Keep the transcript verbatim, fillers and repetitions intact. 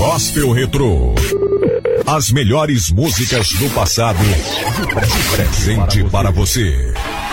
Gospel Retrô. As melhores músicas do passado, de presente para você.